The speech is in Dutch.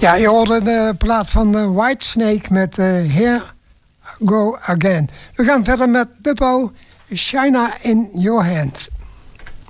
Ja, je hoorde de plaat van Whitesnake met Here Go Again. We gaan verder met Duppo, China in Your Hand.